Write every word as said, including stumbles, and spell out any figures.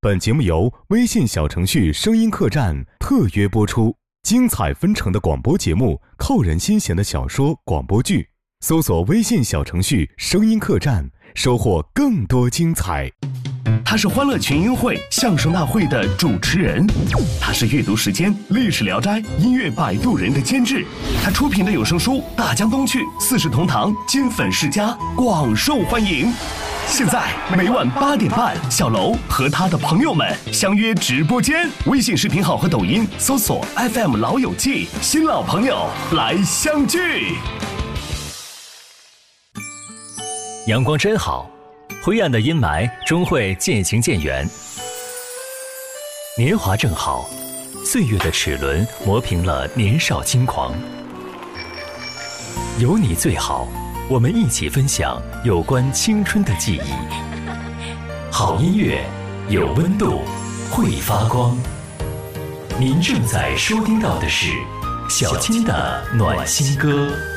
本节目由微信小程序声音客栈特约播出，精彩纷呈的广播节目，扣人心弦的小说广播剧，搜索微信小程序声音客栈，收获更多精彩。 他是欢乐群英会相声大会的主持人，他是阅读时间历史聊斋音乐摆渡人的监制，他出品的有声书《大江东去》四世同堂金粉世家广受欢迎。现在每晚八点半，小楼和他的朋友们相约直播间，微信视频号和抖音搜索 F M 老友记，新老朋友来相聚。 阳光真好，灰暗的阴霾终会渐行渐远。年华正好，岁月的齿轮磨平了年少轻狂。有你最好，我们一起分享有关青春的记忆。好音乐，有温度，会发光。您正在收听到的是小青的暖心歌。